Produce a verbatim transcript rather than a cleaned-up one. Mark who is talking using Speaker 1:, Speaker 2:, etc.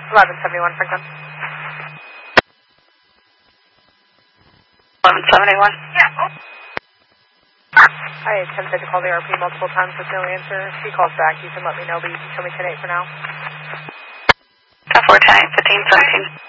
Speaker 1: eleven seventy-one, Franklin.
Speaker 2: eleven seventy-one?
Speaker 1: Yeah. Oh. I attempted to call the R P multiple times with no answer. If he calls back, you can let me know, but you can show me ten eight for now.
Speaker 2: ten four, ten eight, fifteen seventeen.